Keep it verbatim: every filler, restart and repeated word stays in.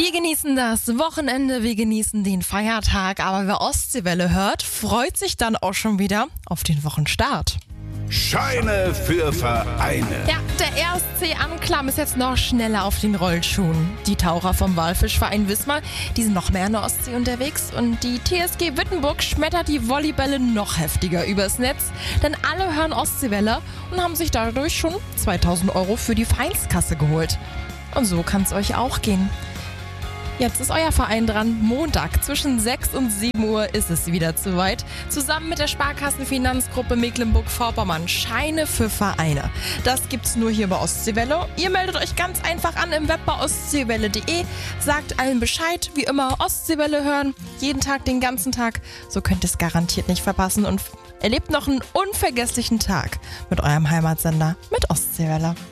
Wir genießen das Wochenende, wir genießen den Feiertag, aber wer Ostseewelle hört, freut sich dann auch schon wieder auf den Wochenstart. Scheine für Vereine. Ja, der R S C Anklam ist jetzt noch schneller auf den Rollschuhen. Die Taucher vom Walfischverein Wismar, die sind noch mehr in der Ostsee unterwegs und die T S G Wittenburg schmettert die Volleybälle noch heftiger übers Netz, denn alle hören Ostseewelle und haben sich dadurch schon zweitausend Euro für die Vereinskasse geholt. Und so kann es euch auch gehen. Jetzt ist euer Verein dran. Montag zwischen sechs und sieben Uhr ist es wieder soweit. Zusammen mit der Sparkassenfinanzgruppe Mecklenburg-Vorpommern Scheine für Vereine. Das gibt's nur hier bei Ostseewelle. Ihr meldet euch ganz einfach an im Web bei ostseewelle punkt de. Sagt allen Bescheid, wie immer Ostseewelle hören. Jeden Tag, den ganzen Tag. So könnt ihr es garantiert nicht verpassen und erlebt noch einen unvergesslichen Tag mit eurem Heimatsender mit Ostseewelle.